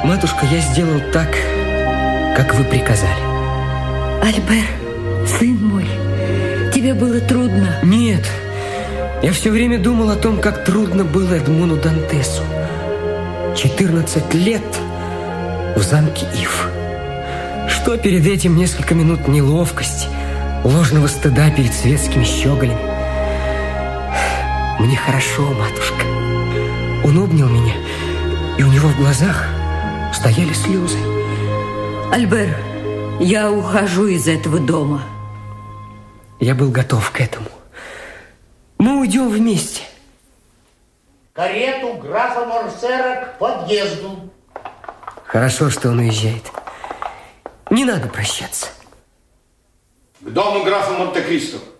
Матушка, я сделал так, как вы приказали. Альбер, сын мой, тебе было трудно? Нет, я все время думал о том, как трудно было Эдмону Дантесу. 14 лет в замке Ив. Что перед этим несколько минут неловкости, ложного стыда перед светскими щеголями. Мне хорошо, матушка. Он обнял меня, и у него в глазах стояли слезы. Альбер, я ухожу из этого дома. Я был готов к этому. Мы уйдем вместе. Карету графа Морсера к подъезду. Хорошо, что он уезжает. Не надо прощаться. К дому графа Монте-Кристо.